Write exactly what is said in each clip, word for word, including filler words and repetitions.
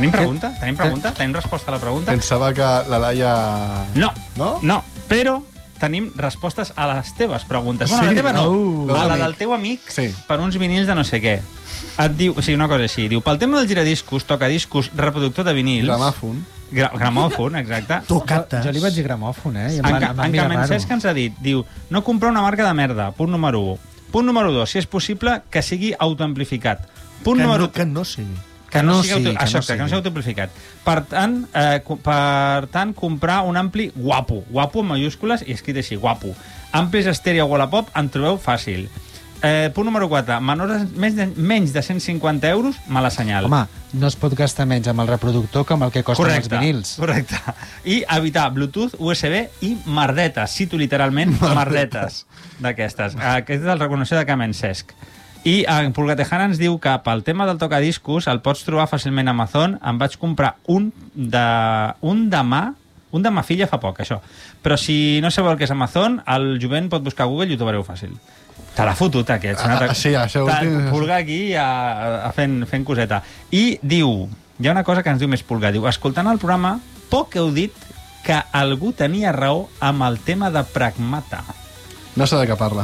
Tenim pregunta? Tenim pregunta? Tenim resposta a la pregunta? Pensava que la Laia... No, no, no, però tenim respostes a les teves preguntes. Bueno, Sí? la teva no, Uh, a la amic. del teu amic Sí. per uns vinils de no sé què. Et diu, o sigui, una cosa així, diu, pel tema del giradiscos, tocadiscos, reproductor de vinils... Gramàfon. Gra gramòfon, exacte. Tocates. Jo li vaig dir gramòfon, eh? I em En, van, ca em van en mirar Carmen raro. Cesc ens ha dit, diu, no comprar una marca de merda, punt número u. Punt número dos, si és possible, que sigui autoamplificat. Punt Que número... no, que no sigui. Que no, no sigui, sigui, auto... que Això, no que no sigui. sigui autoamplificat. Per tant, eh, co- per tant, comprar un ampli guapo. Guapo en mayúscules i escrit així, guapo. Amplis estèreo Wallapop en trobeu fàcil. Eh, punt número quatre. Menors de, menys, de, menys de cent cinquanta euros, mala senyal. Home, no es pot gastar menys amb el reproductor que amb el que costen correcte, els vinils. correcte. I evitar Bluetooth, U S B i merdetes. Cito literalment merdetes d'aquestes. Aquest és el recognició de Carmen Cesc. I en Pulgatejana ens diu que pel tema del tocadiscos el pots trobar fàcilment a Amazon. Em vaig comprar un de, un de mà, un de ma filla fa poc, això. Però si no sabeu el que és Amazon, el jovent pot buscar a Google i ho trobareu fàcil. Te l'ha fotut, aquest. Ah, ah, sí, això últim- Pulga aquí a, a fent, fent coseta. I diu, hi ha una cosa que ens diu més Pulga, diu, escoltant el programa, poc heu dit que algú tenia raó amb el tema de pragmata. No sé de què parla.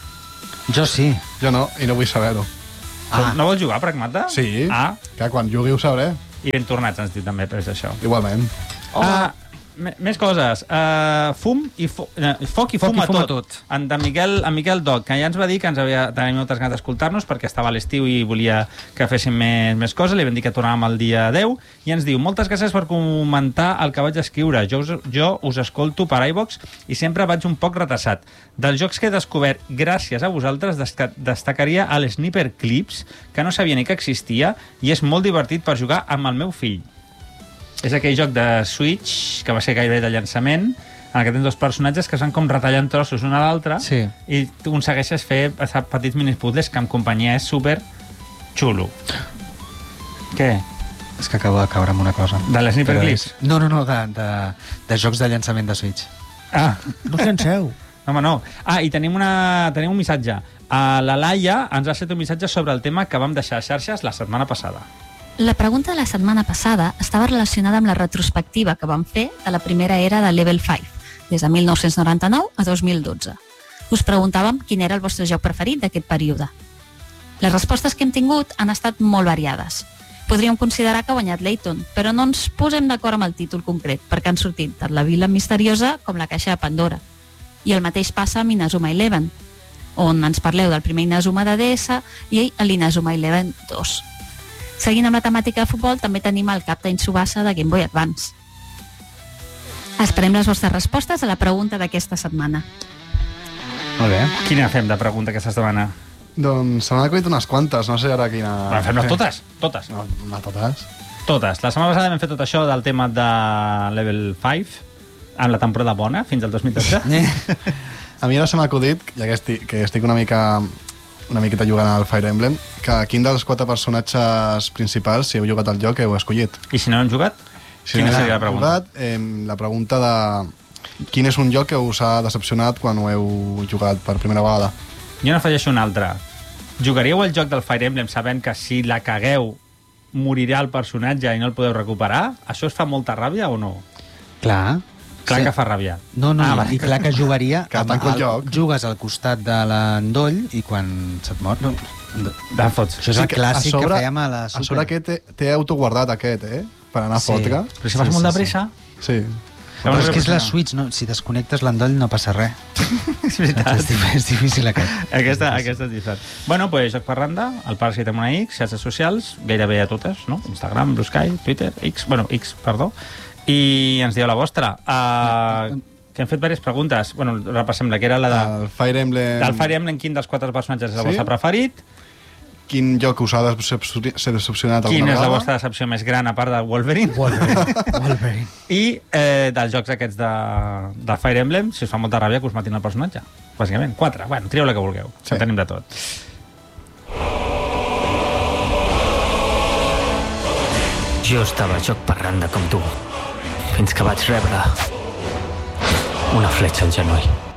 Jo sí. Jo no, i no vull saber-ho. Ah. No vols jugar a pragmata? Sí, Ah, que quan jugui ho sabré. i ben tornats ens diu també, per això. Igualment. Uh, més coses. Uh, fum i fo uh, foc i Foc fum i a fum a tot. tot. En, de Miquel, en Miquel Doc, que ja ens va dir que ens havia tenir moltes ganes d'escoltar-nos perquè estava a l'estiu i volia que féssim més, més coses. Li vam dir que tornàvem el dia deu i ens diu, moltes gràcies per comentar el que vaig escriure. Jo us, jo us escolto per iVox i sempre vaig un poc retrasat. Dels jocs que he descobert gràcies a vosaltres destaca destacaria el Sniper Clips, que no sabia ni que existia i és molt divertit per jugar amb el meu fill. És aquell joc de Switch, que va ser gairebé de llançament, en què tens dos personatges que es van com retallant trossos un a l'altre, Sí. i tu aconsegueixes fer petits minipuzzles que en companyia és super xulo. Què? És que acabo de caure amb una cosa. De l'Sniper Però Clips? és- No, no, no, de, de, de jocs de llançament de Switch. Ah, No llanceu. home, no. Ah, i tenim, una, tenim un missatge. Uh, la Laia ens ha fet un missatge sobre el tema que vam deixar a xarxes la setmana passada. La pregunta de la setmana passada estava relacionada amb la retrospectiva que vam fer de la primera era de Level cinc, des de mil nou-cents noranta-nou a dos mil dotze. Us preguntàvem quin era el vostre joc preferit d'aquest període. Les respostes que hem tingut han estat molt variades. Podríem considerar que ha guanyat Layton, però no ens posem d'acord amb el títol concret, perquè han sortit tant la Vila Misteriosa com la Caixa de Pandora. I el mateix passa amb Inazuma Eleven, on ens parleu del primer Inazuma de D S i l'Inazuma Eleven dos. Seguint amb la temàtica de futbol, també tenim el Captain Tsubasa de Game Boy Advance. Esperem les vostres respostes a la pregunta d'aquesta setmana. Molt bé. Quina fem de pregunta aquesta setmana? Doncs se m'han acudit unes quantes, no sé ara quina... Ah, Fem-les totes, totes. No, no totes. Totes. La setmana passada vam fer tot això del tema de Level cinc, amb la temporada bona, fins al dos mil tretze. A mi ara se m'ha acudit, ja que estic, que estic una mica una miqueta jugant al Fire Emblem, que quin dels quatre personatges principals, si heu jugat al joc, heu escollit. I si no han jugat? Si Quina no seria la heu pregunta? Jugat, eh, la pregunta de quin és un joc que us ha decepcionat quan ho heu jugat per primera vegada. Jo n'afegeixo un altre. Jugaríeu el joc del Fire Emblem sabent que si la cagueu morirà el personatge i no el podeu recuperar? Això us fa molta ràbia o no? Clar. Clar Sí. que fa ràbia. No, no, Ah, ah, va. i clar que jugaria... Que amb tanco el el- joc. Jugues al costat de l'endoll i quan se't mor... No, De fots. això és el que clàssic a sobre, que fèiem a la A Super. sobre aquest té, té autoguardat aquest, eh? Per anar a Sí. fotre. Però si fas Sí, molt sí, de pressa... Sí. Però és que és la no. Switch, no? Si desconnectes l'endoll no passa res. És veritat. És, difícil, és difícil aquest. Aquesta, aquesta és diferent. Bueno, doncs, Joc per Randa, el Paràsit amb una X, xarxes socials, gairebé a totes, no? Instagram, Blue Sky, Twitter, X, bueno, X, perdó. I ens dieu la vostra. Uh, que hem fet diverses preguntes. Bueno, repassem la que era la de... El Fire Emblem... Del Fire Emblem, quin dels quatre personatges és el Sí? vostre preferit? Quin joc us ha decepcioni- s'ha decepcionat alguna Quina és la vegada? vostra decepció més gran a part de Wolverine? Wolverine. Wolverine. I eh, dels jocs aquests de, de Fire Emblem, si us fa molta ràbia que us matin el personatge. Bàsicament, quatre. Bueno, trieu la que vulgueu. Sí. En tenim de tot. Jo estava joc per randa com tu, fins que vaig rebre una fletxa al genoll.